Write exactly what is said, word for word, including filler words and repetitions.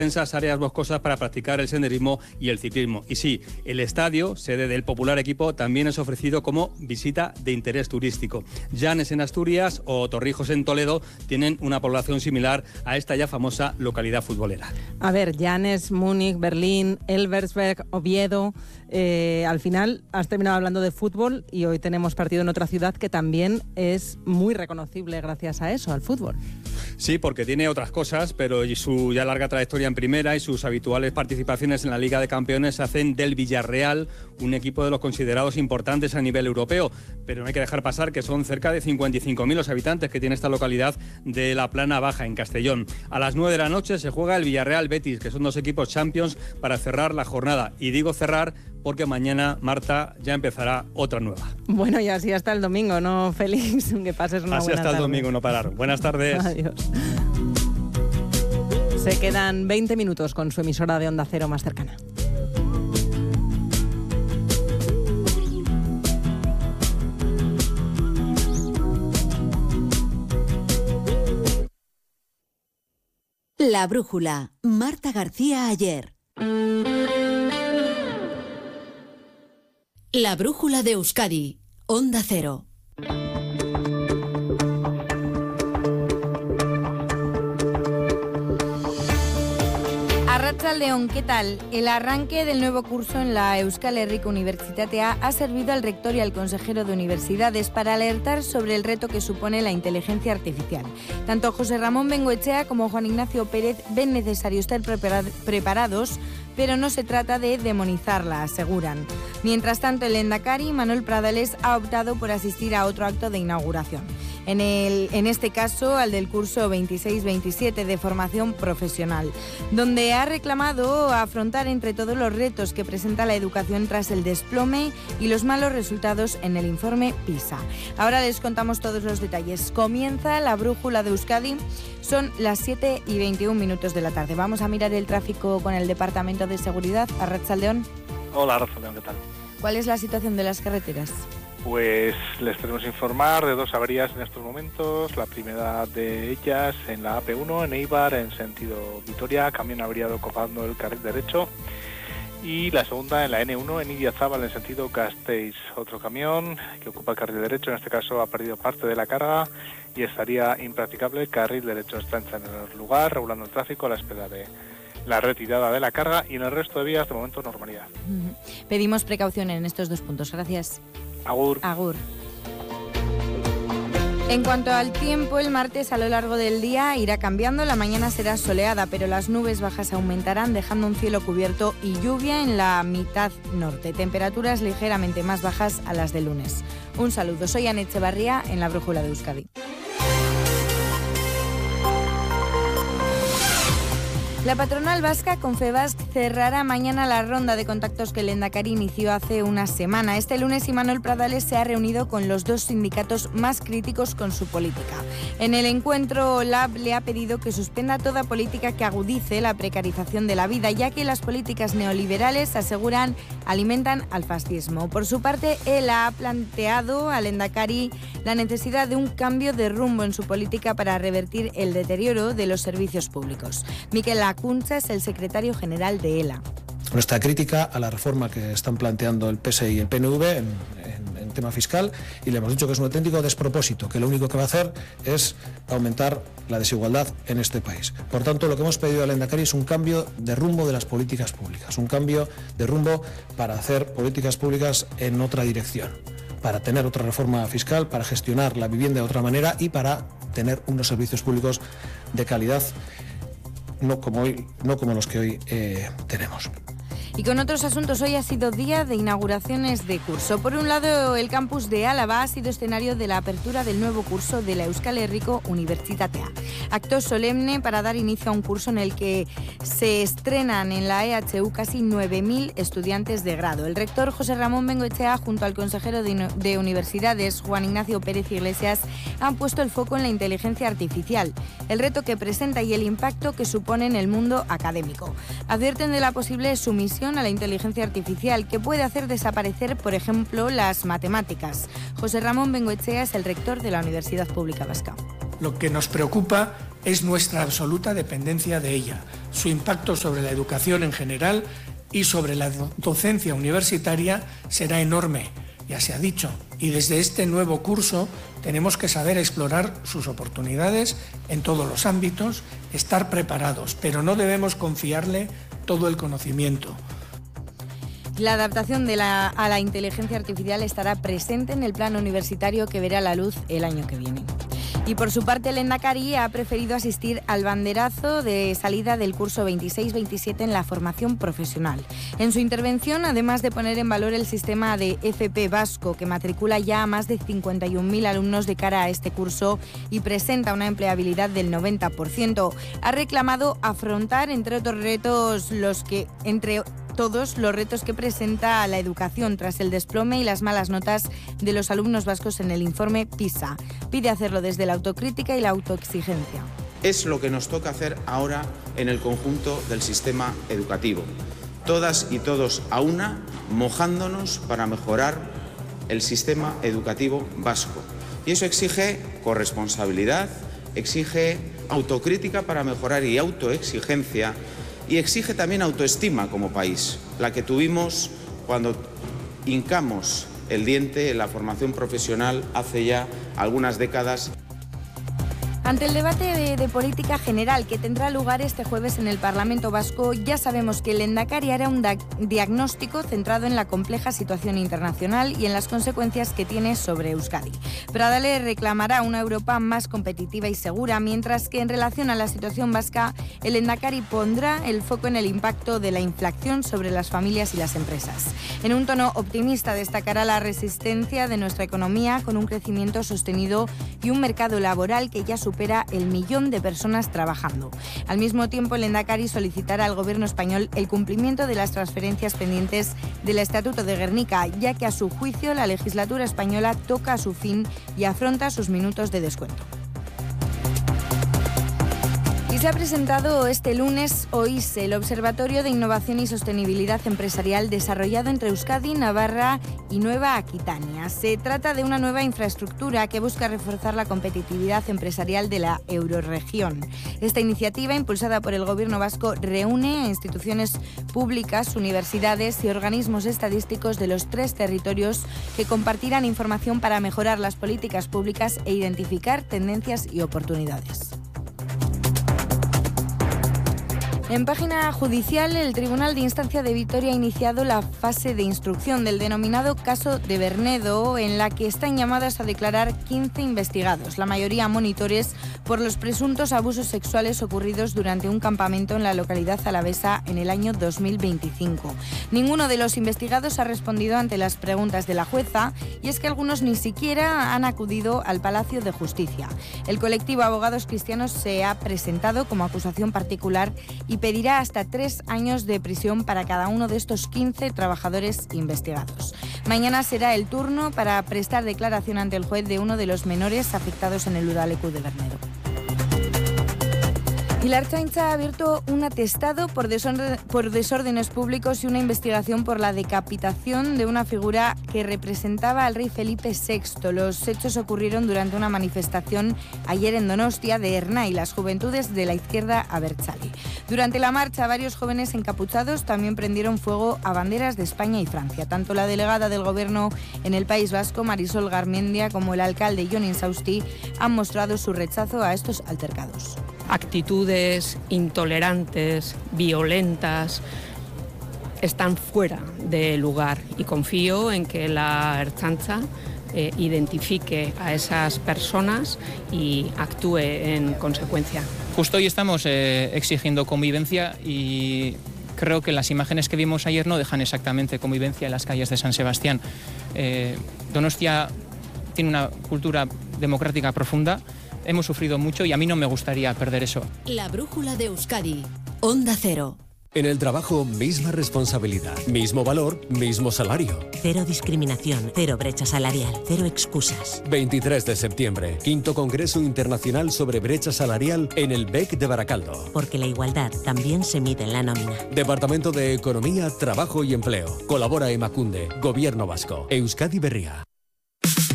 Densas áreas boscosas para practicar el senderismo y el ciclismo. Y sí, el estadio, sede del popular equipo, también es ofrecido como visita de interés turístico. Llanes en Asturias o Torrijos en Toledo tienen una población similar a esta ya famosa localidad futbolera. A ver, Llanes, Múnich, Berlín, Elversberg, Oviedo... Eh, al final has terminado hablando de fútbol y hoy tenemos partido en otra ciudad que también es muy reconocible gracias a eso, al fútbol. Sí, porque tiene otras cosas, pero su ya larga trayectoria en primera y sus habituales participaciones en la Liga de Campeones hacen del Villarreal un equipo de los considerados importantes a nivel europeo. Pero no hay que dejar pasar que son cerca de cincuenta y cinco mil los habitantes que tiene esta localidad de la Plana Baja, en Castellón. A las nueve de la noche se juega el Villarreal Betis, que son dos equipos Champions, para cerrar la jornada. Y digo cerrar porque mañana, Marta, ya empezará otra nueva. Bueno, y así hasta el domingo, ¿no, Félix? Que pases una así buena hasta tarde. El domingo, no parar. Buenas tardes. Adiós. Se quedan veinte minutos con su emisora de Onda Cero más cercana. La brújula. Marta García Ayer. La brújula de Euskadi. Onda Cero. Arratsaldeon, ¿qué tal? El arranque del nuevo curso en la Euskal Herriko Unibertsitatea ha servido al rector y al consejero de universidades para alertar sobre el reto que supone la inteligencia artificial. Tanto José Ramón Bengoechea como Juan Ignacio Pérez ven necesario estar preparados, pero no se trata de demonizarla, aseguran. Mientras tanto, el Lehendakari, Manuel Pradales, ha optado por asistir a otro acto de inauguración. En, el, en este caso, al del curso veintiséis veintisiete de formación profesional, donde ha reclamado afrontar entre todos los retos que presenta la educación tras el desplome y los malos resultados en el informe PISA. Ahora les contamos todos los detalles. Comienza la brújula de Euskadi. Son las siete y veintiún minutos de la tarde. Vamos a mirar el tráfico con el Departamento de Seguridad. Arratsaldeon. Hola, Arratsaldeon, ¿qué tal? ¿Cuál es la situación de las carreteras? Pues les tenemos que informar de dos averías en estos momentos. La primera de ellas en la A P uno, en Eibar, en sentido Vitoria, camión averiado ocupando el carril derecho. Y la segunda en la N uno, en Idiazábal, en sentido Gasteiz. Otro camión que ocupa el carril derecho, en este caso ha perdido parte de la carga y estaría impracticable. El carril derecho está en el lugar, regulando el tráfico a la espera de la retirada de la carga, y en el resto de vías de momento normalidad. Uh-huh. Pedimos precaución en estos dos puntos. Gracias. Agur. Agur. En cuanto al tiempo, el martes a lo largo del día irá cambiando. La mañana será soleada, pero las nubes bajas aumentarán, dejando un cielo cubierto y lluvia en la mitad norte. Temperaturas ligeramente más bajas a las del lunes. Un saludo, soy Ana Echevarría en la Brújula de Euskadi. La patronal vasca Confebask cerrará mañana la ronda de contactos que el Lehendakari inició hace una semana. Este lunes Imanol Pradales se ha reunido con los dos sindicatos más críticos con su política. En el encuentro, Lab le ha pedido que suspenda toda política que agudice la precarización de la vida, ya que las políticas neoliberales, aseguran, alimentan al fascismo. Por su parte, él ha planteado al Lehendakari la necesidad de un cambio de rumbo en su política para revertir el deterioro de los servicios públicos. Miquel Acuncha es el secretario general de ELA. Nuestra crítica a la reforma que están planteando el P S I y el P N V en, en, en tema fiscal, y le hemos dicho que es un auténtico despropósito, que lo único que va a hacer es aumentar la desigualdad en este país. Por tanto, lo que hemos pedido al Lehendakari es un cambio de rumbo de las políticas públicas, un cambio de rumbo para hacer políticas públicas en otra dirección, para tener otra reforma fiscal, para gestionar la vivienda de otra manera y para tener unos servicios públicos de calidad, no como hoy, no como los que hoy eh, tenemos. Y con otros asuntos, hoy ha sido día de inauguraciones de curso. Por un lado, el campus de Álava ha sido escenario de la apertura del nuevo curso de la Euskal Herriko Unibertsitatea. Acto solemne para dar inicio a un curso en el que se estrenan en la E H U casi nueve mil estudiantes de grado. El rector José Ramón Bengoechea, junto al consejero de, de Universidades Juan Ignacio Pérez Iglesias, han puesto el foco en la inteligencia artificial, el reto que presenta y el impacto que supone en el mundo académico. Advierten de la posible sumisión a la inteligencia artificial, que puede hacer desaparecer, por ejemplo, las matemáticas. José Ramón Bengoechea es el rector de la Universidad Pública Vasca. Lo que nos preocupa es nuestra absoluta dependencia de ella. Su impacto sobre la educación en general y sobre la docencia universitaria será enorme, ya se ha dicho, y desde este nuevo curso tenemos que saber explorar sus oportunidades en todos los ámbitos, estar preparados, pero no debemos confiarle todo el conocimiento. La adaptación de la, a la inteligencia artificial estará presente en el plan universitario que verá la luz el año que viene. Y por su parte, el Lehendakari ha preferido asistir al banderazo de salida del curso veintiséis veintisiete en la formación profesional. En su intervención, además de poner en valor el sistema de F P vasco, que matricula ya a más de cincuenta y un mil alumnos de cara a este curso y presenta una empleabilidad del noventa por ciento, ha reclamado afrontar, entre otros retos, los que, entre todos los retos que presenta la educación tras el desplome y las malas notas de los alumnos vascos en el informe PISA. Pide hacerlo desde la autocrítica y la autoexigencia. Es lo que nos toca hacer ahora en el conjunto del sistema educativo. Todas y todos a una, mojándonos para mejorar el sistema educativo vasco. Y eso exige corresponsabilidad, exige autocrítica para mejorar y autoexigencia. Y exige también autoestima como país, la que tuvimos cuando hincamos el diente en la formación profesional hace ya algunas décadas. Ante el debate de, de política general que tendrá lugar este jueves en el Parlamento Vasco, ya sabemos que el Lehendakari hará un diagnóstico centrado en la compleja situación internacional y en las consecuencias que tiene sobre Euskadi. Pradale reclamará una Europa más competitiva y segura, mientras que en relación a la situación vasca, el Lehendakari pondrá el foco en el impacto de la inflación sobre las familias y las empresas. En un tono optimista destacará la resistencia de nuestra economía con un crecimiento sostenido y un mercado laboral que ya supera el millón de personas trabajando. Al mismo tiempo, el Lehendakari solicitará al Gobierno español el cumplimiento de las transferencias pendientes del Estatuto de Gernika, ya que a su juicio la legislatura española toca a su fin y afronta sus minutos de descuento. Y se ha presentado este lunes O I S E, el Observatorio de Innovación y Sostenibilidad Empresarial desarrollado entre Euskadi, Navarra y Nueva Aquitania. Se trata de una nueva infraestructura que busca reforzar la competitividad empresarial de la eurorregión. Esta iniciativa, impulsada por el Gobierno vasco, reúne a instituciones públicas, universidades y organismos estadísticos de los tres territorios que compartirán información para mejorar las políticas públicas e identificar tendencias y oportunidades. En página judicial, el Tribunal de Instancia de Vitoria ha iniciado la fase de instrucción del denominado caso de Bernedo, en la que están llamadas a declarar quince investigados, la mayoría monitores, por los presuntos abusos sexuales ocurridos durante un campamento en la localidad alavesa en el año dos mil veinticinco. Ninguno de los investigados ha respondido ante las preguntas de la jueza, y es que algunos ni siquiera han acudido al Palacio de Justicia. El colectivo Abogados Cristianos se ha presentado como acusación particular y pedirá hasta tres años de prisión para cada uno de estos quince trabajadores investigados. Mañana será el turno para prestar declaración ante el juez de uno de los menores afectados en el Udaleku de Bernedo. Y la Ertzaintza ha abierto un atestado por, desorden, por desórdenes públicos y una investigación por la decapitación de una figura que representaba al rey Felipe sexto. Los hechos ocurrieron durante una manifestación ayer en Donostia de Ernai, las juventudes de la izquierda abertzale. Durante la marcha, varios jóvenes encapuchados también prendieron fuego a banderas de España y Francia. Tanto la delegada del Gobierno en el País Vasco, Marisol Garmendia, como el alcalde Jon Insausti han mostrado su rechazo a estos altercados. Actitudes intolerantes, violentas, están fuera de lugar y confío en que la Ertzaintza eh, identifique a esas personas y actúe en consecuencia. Justo hoy estamos eh, exigiendo convivencia y creo que las imágenes que vimos ayer no dejan exactamente convivencia en las calles de San Sebastián. Eh, Donostia tiene una cultura democrática profunda. Hemos sufrido mucho y a mí no me gustaría perder eso. La brújula de Euskadi, Onda Cero. En el trabajo, misma responsabilidad, mismo valor, mismo salario. Cero discriminación, cero brecha salarial, cero excusas. veintitrés de septiembre, quinto Congreso Internacional sobre Brecha Salarial en el B E C de Baracaldo. Porque la igualdad también se mide en la nómina. Departamento de Economía, Trabajo y Empleo. Colabora Emakunde, Gobierno Vasco, Euskadi Berria.